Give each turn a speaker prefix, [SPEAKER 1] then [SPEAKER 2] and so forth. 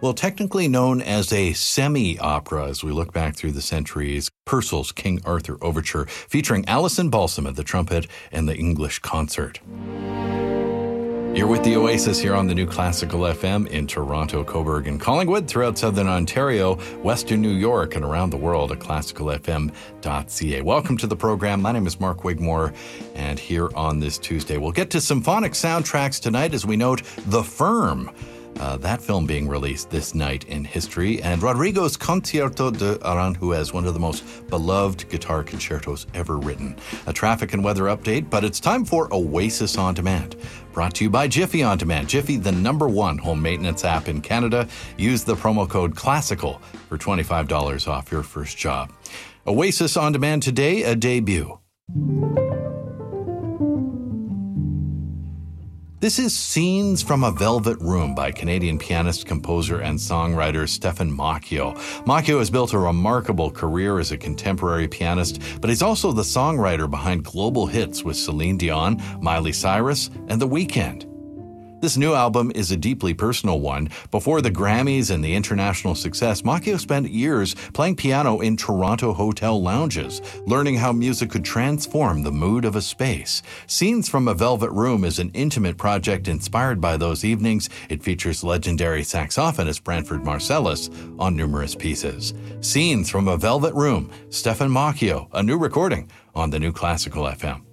[SPEAKER 1] Well, technically known as a semi-opera as we look back through the centuries, Purcell's King Arthur Overture, featuring Alison Balsam at the trumpet and the English concert. You're with the Oasis here on the New Classical FM in Toronto, Cobourg, and Collingwood, throughout Southern Ontario, Western New York, and around the world at classicalfm.ca. Welcome to the program. My name is Mark Wigmore, and here on this Tuesday, we'll get to symphonic soundtracks tonight as we note The Firm. That film being released this night in history, and Rodrigo's Concierto de Aranjuez, one of the most beloved guitar concertos ever written. A traffic and weather update, but it's time for Oasis On Demand. Brought to you by Jiffy On Demand. Jiffy, the #1 home maintenance app in Canada. Use the promo code CLASSICAL for $25 off your first job. Oasis On Demand today, a debut. This is Scenes from a Velvet Room by Canadian pianist, composer, and songwriter Stefan Macchio. Macchio has built a remarkable career as a contemporary pianist, but he's also the songwriter behind global hits with Celine Dion, Miley Cyrus, and The Weeknd. This new album is a deeply personal one. Before the Grammys and the international success, Macchio spent years playing piano in Toronto hotel lounges, learning how music could transform the mood of a space. Scenes from a Velvet Room is an intimate project inspired by those evenings. It features legendary saxophonist Branford Marsalis on numerous pieces. Scenes from a Velvet Room, Stefan Macchio, a new recording on the New Classical FM.